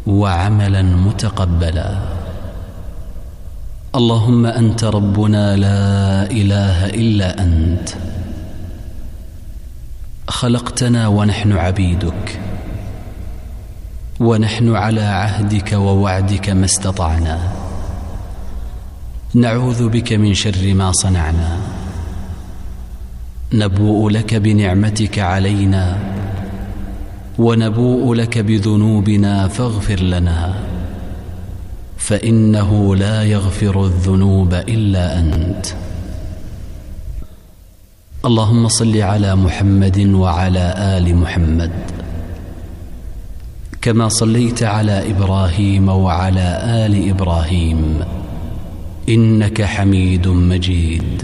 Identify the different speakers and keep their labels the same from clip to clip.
Speaker 1: وعملا متقبلا. اللهم أنت ربنا لا إله إلا أنت، خلقتنا ونحن عبيدك، ونحن على عهدك ووعدك ما استطعنا، نعوذ بك من شر ما صنعنا، نبوء لك بنعمتك علينا ونبوء لك بذنوبنا فاغفر لنا، فإنه لا يغفر الذنوب إلا أنت. اللهم صل على محمد وعلى آل محمد كما صليت على إبراهيم وعلى آل إبراهيم إنك حميد مجيد.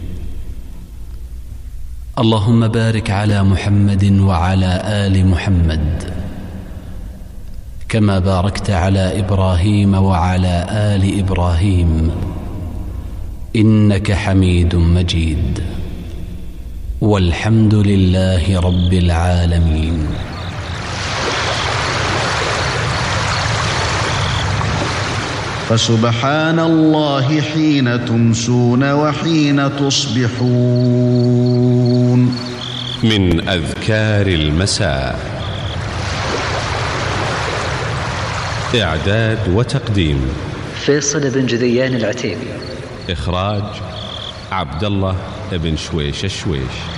Speaker 1: اللهم بارك على محمد وعلى آل محمد كما باركت على إبراهيم وعلى آل إبراهيم إنك حميد مجيد. والحمد لله رب العالمين.
Speaker 2: فسبحان الله حين تمسون وحين تصبحون.
Speaker 3: من أذكار المساء. إعداد وتقديم
Speaker 4: فيصل بن جذيان العتيبي.
Speaker 3: إخراج عبد الله بن شويش الشويش.